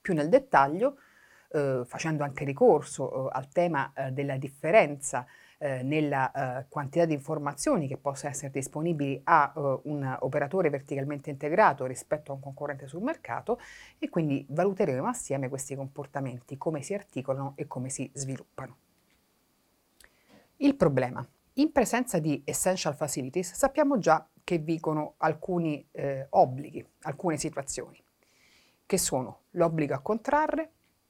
più nel dettaglio, facendo anche ricorso al tema della differenza nella quantità di informazioni che possono essere disponibili a un operatore verticalmente integrato rispetto a un concorrente sul mercato, e quindi valuteremo assieme questi comportamenti, come si articolano e come si sviluppano. Il problema. In presenza di essential facilities sappiamo già che vigono alcuni obblighi, alcune situazioni, che sono l'obbligo a contrarre,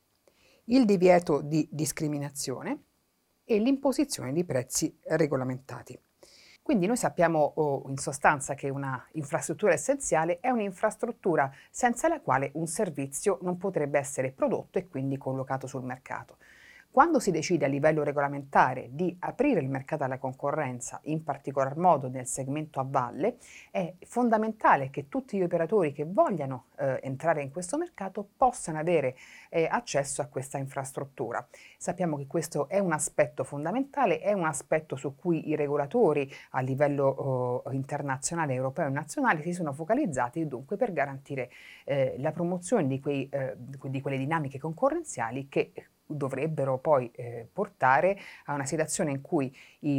il divieto di discriminazione e l'imposizione di prezzi regolamentati. Quindi noi sappiamo in sostanza che una infrastruttura essenziale è un'infrastruttura senza la quale un servizio non potrebbe essere prodotto e quindi collocato sul mercato. Quando si decide a livello regolamentare di aprire il mercato alla concorrenza, in particolar modo nel segmento a valle, è fondamentale che tutti gli operatori che vogliano entrare in questo mercato possano avere accesso a questa infrastruttura. Sappiamo che questo è un aspetto fondamentale, è un aspetto su cui i regolatori a livello internazionale, europeo e nazionale si sono focalizzati dunque per garantire la promozione di quelle dinamiche concorrenziali che dovrebbero poi portare a una situazione in cui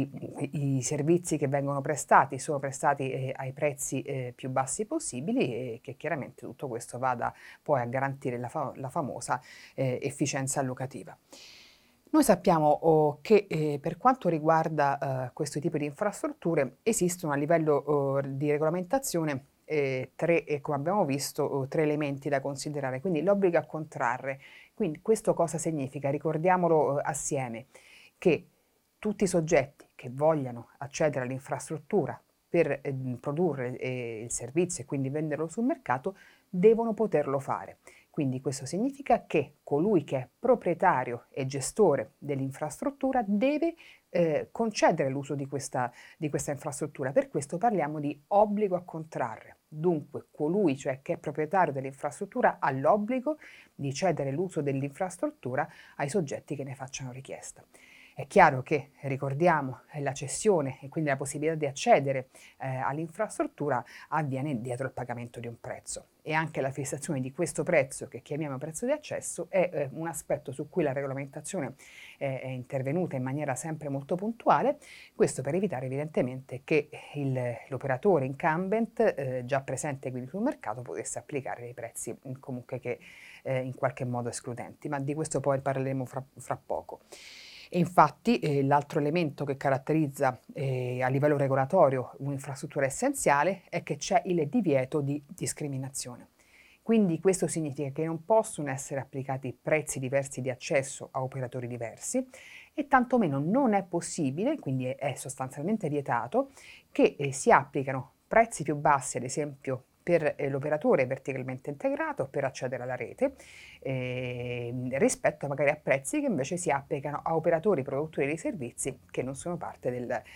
i servizi che vengono prestati sono prestati ai prezzi più bassi possibili, e che chiaramente tutto questo vada poi a garantire la famosa efficienza allocativa. Noi sappiamo che per quanto riguarda questo tipo di infrastrutture esistono a livello di regolamentazione come abbiamo visto, tre elementi da considerare. Quindi l'obbligo a contrarre. Quindi questo cosa significa? Ricordiamolo assieme, che tutti i soggetti che vogliano accedere all'infrastruttura per produrre il servizio e quindi venderlo sul mercato devono poterlo fare. Quindi questo significa che colui che è proprietario e gestore dell'infrastruttura deve concedere l'uso di questa infrastruttura. Per questo parliamo di obbligo a contrarre. Dunque colui, cioè, che è proprietario dell'infrastruttura ha l'obbligo di cedere l'uso dell'infrastruttura ai soggetti che ne facciano richiesta. È chiaro che, ricordiamo, la cessione e quindi la possibilità di accedere all'infrastruttura avviene dietro il pagamento di un prezzo, e anche la fissazione di questo prezzo, che chiamiamo prezzo di accesso, è un aspetto su cui la regolamentazione è intervenuta in maniera sempre molto puntuale, questo per evitare evidentemente che l'operatore incumbent già presente quindi sul mercato potesse applicare dei prezzi comunque che in qualche modo escludenti, ma di questo poi parleremo fra poco. E infatti l'altro elemento che caratterizza a livello regolatorio un'infrastruttura essenziale è che c'è il divieto di discriminazione. Quindi questo significa che non possono essere applicati prezzi diversi di accesso a operatori diversi, e tantomeno non è possibile, quindi è sostanzialmente vietato, che si applicano prezzi più bassi, ad esempio per l'operatore verticalmente integrato per accedere alla rete, rispetto magari a prezzi che invece si applicano a operatori produttori di servizi che non sono parte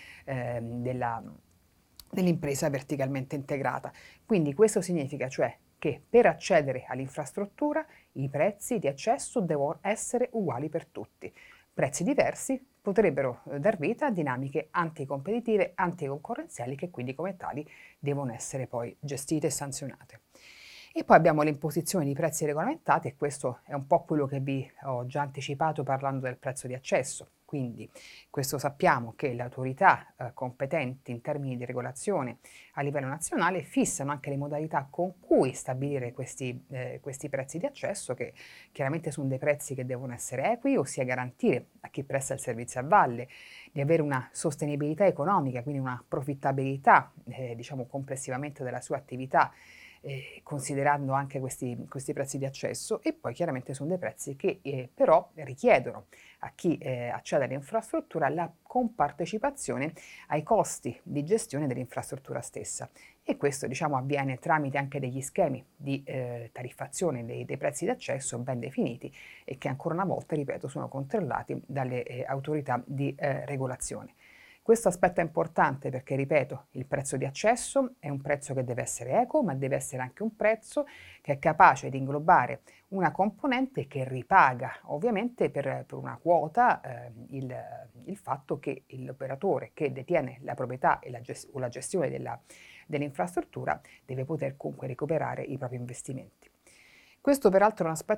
dell'impresa verticalmente integrata. Quindi questo significa cioè che per accedere all'infrastruttura i prezzi di accesso devono essere uguali per tutti. Prezzi diversi potrebbero dar vita a dinamiche anticompetitive, anticoncorrenziali, che quindi come tali devono essere poi gestite e sanzionate. E poi abbiamo l'imposizione di prezzi regolamentati, e questo è un po' quello che vi ho già anticipato parlando del prezzo di accesso. Quindi questo sappiamo che le autorità competenti in termini di regolazione a livello nazionale fissano anche le modalità con cui stabilire questi prezzi di accesso, che chiaramente sono dei prezzi che devono essere equi, ossia garantire a chi presta il servizio a valle di avere una sostenibilità economica, quindi una profittabilità diciamo complessivamente della sua attività, considerando anche questi prezzi di accesso. E poi chiaramente sono dei prezzi che però richiedono a chi accede all'infrastruttura la compartecipazione ai costi di gestione dell'infrastruttura stessa, e questo diciamo avviene tramite anche degli schemi di tariffazione dei prezzi d'accesso ben definiti, e che ancora una volta, ripeto, sono controllati dalle autorità di regolazione. Questo aspetto è importante perché, ripeto, il prezzo di accesso è un prezzo che deve essere equo, ma deve essere anche un prezzo che è capace di inglobare una componente che ripaga ovviamente per una quota il fatto che l'operatore che detiene la proprietà o la gestione dell'infrastruttura deve poter comunque recuperare i propri investimenti. Questo peraltro è un aspetto